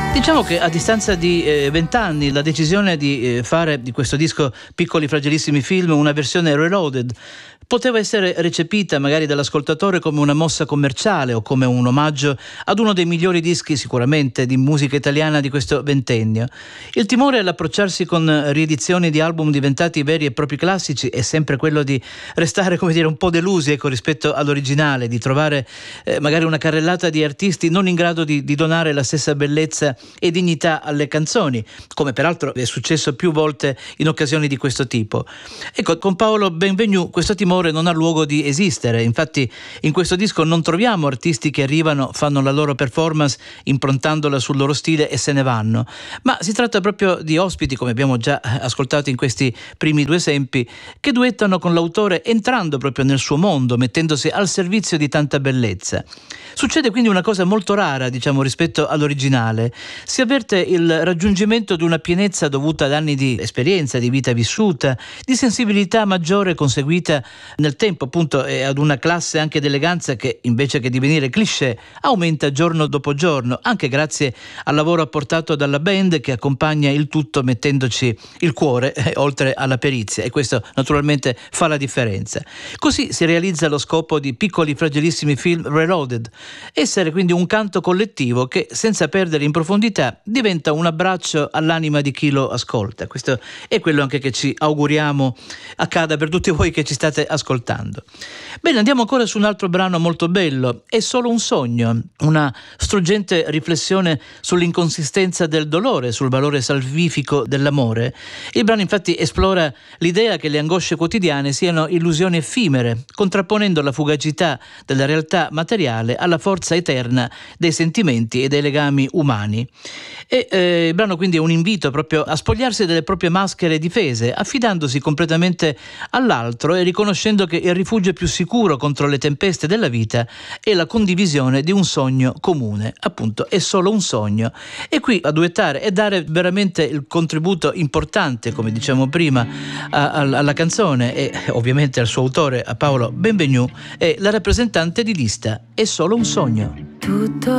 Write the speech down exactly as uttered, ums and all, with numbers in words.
Diciamo che a distanza di vent'anni eh, la decisione di eh, fare di questo disco Piccoli Fragilissimi Film una versione reloaded poteva essere recepita magari dall'ascoltatore come una mossa commerciale o come un omaggio ad uno dei migliori dischi sicuramente di musica italiana di questo ventennio. Il timore all'approcciarsi con riedizioni di album diventati veri e propri classici è sempre quello di restare, come dire, un po' delusi ecco, rispetto all'originale, di trovare eh, magari una carrellata di artisti non in grado di, di donare la stessa bellezza e dignità alle canzoni, come peraltro è successo più volte in occasioni di questo tipo. Ecco, con Paolo Benvenu questo timore non ha luogo di esistere. Infatti in questo disco non troviamo artisti che arrivano, fanno la loro performance improntandola sul loro stile e se ne vanno, ma si tratta proprio di ospiti, come abbiamo già ascoltato in questi primi due esempi, che duettano con l'autore entrando proprio nel suo mondo, mettendosi al servizio di tanta bellezza. Succede quindi una cosa molto rara, diciamo, rispetto all'originale. Si avverte il raggiungimento di una pienezza dovuta ad anni di esperienza, di vita vissuta, di sensibilità maggiore conseguita nel tempo, appunto, e ad una classe anche d'eleganza che, invece che divenire cliché, aumenta giorno dopo giorno, anche grazie al lavoro apportato dalla band che accompagna il tutto mettendoci il cuore eh, oltre alla perizia, e questo naturalmente fa la differenza. Così si realizza lo scopo di Piccoli Fragilissimi Film Reloaded, essere quindi un canto collettivo che, senza perdere in profondità, diventa un abbraccio all'anima di chi lo ascolta. Questo è quello anche che ci auguriamo accada per tutti voi che ci state ascoltando. Bene, andiamo ancora su un altro brano molto bello, È solo un sogno, una struggente riflessione sull'inconsistenza del dolore, sul valore salvifico dell'amore. Il brano infatti esplora l'idea che le angosce quotidiane siano illusioni effimere, contrapponendo la fugacità della realtà materiale alla forza eterna dei sentimenti e dei legami umani. E eh, il brano quindi è un invito proprio a spogliarsi delle proprie maschere difese, affidandosi completamente all'altro e riconoscendo che il rifugio più sicuro contro le tempeste della vita è la condivisione di un sogno comune. Appunto, è solo un sogno. E qui a duettare e dare veramente il contributo importante, come diciamo prima, a, a, alla canzone e ovviamente al suo autore, a Paolo Benvenu, è la rappresentante di lista È solo un sogno. Tutto